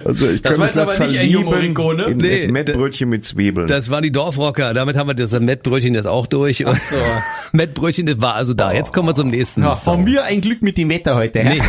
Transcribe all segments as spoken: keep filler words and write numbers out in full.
Also ich das war jetzt aber nicht Ennio Morricone. In Nee, Mettbrötchen mit Zwiebeln. Das waren die Dorfrocker. Damit haben wir das Mettbrötchen jetzt auch durch. Ach so. Mettbrötchen, das war also da. Jetzt kommen wir zum nächsten. Ja, von mir ein Glück mit dem Wetter heute. Nee.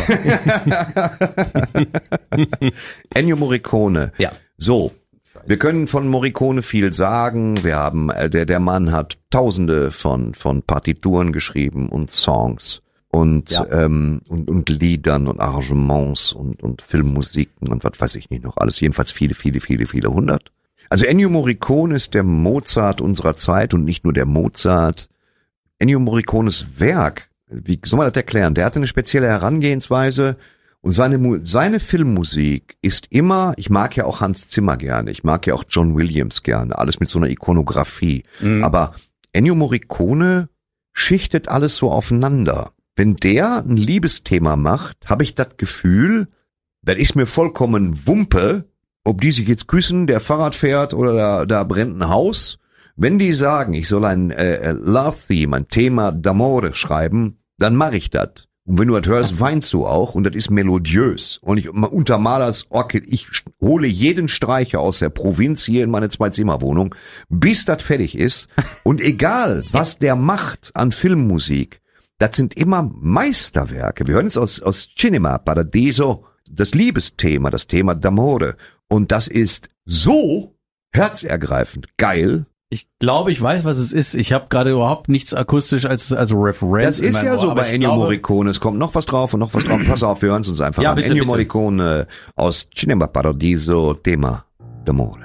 Ennio Morricone. Ja. So. Wir können von Morricone viel sagen. Wir haben, äh, der, der Mann hat tausende von, von Partituren geschrieben und Songs und, Ja. ähm, und, und Liedern und Arrangements und, und Filmmusiken und was weiß ich nicht noch alles. Jedenfalls viele, viele, viele, viele hundert. Also Ennio Morricone ist der Mozart unserer Zeit und nicht nur der Mozart. Ennio Morricones Werk, wie soll man das erklären? Der hatte eine spezielle Herangehensweise. Und seine, seine Filmmusik ist immer, ich mag ja auch Hans Zimmer gerne, ich mag ja auch John Williams gerne, alles mit so einer Ikonografie. Mhm. Aber Ennio Morricone schichtet alles so aufeinander. Wenn der ein Liebesthema macht, habe ich das Gefühl, das ist mir vollkommen Wumpe, ob die sich jetzt küssen, der Fahrrad fährt oder da, da brennt ein Haus. Wenn die sagen, ich soll ein äh, Love-Theme, ein Thema d'amore schreiben, dann mache ich das. Und wenn du das hörst, weinst du auch und das ist melodiös. Und ich untermale das Orchester, ich hole jeden Streicher aus der Provinz hier in meine Zwei-Zimmer-Wohnung, bis das fertig ist. Und egal, was der macht an Filmmusik, das sind immer Meisterwerke. Wir hören jetzt aus, aus Cinema Paradiso das Liebesthema, das Thema d'amore. Und das ist so herzergreifend geil. Ich glaube, ich weiß, was es ist. Ich habe gerade überhaupt nichts akustisch als als Referenz. Das ist ja Ohr, so bei Ennio glaube, Morricone. Es kommt noch was drauf und noch was drauf. Pass auf, wir hören es uns einfach ja, an. bitte, Ennio bitte. Morricone aus Cinema Paradiso, Thema d'amore.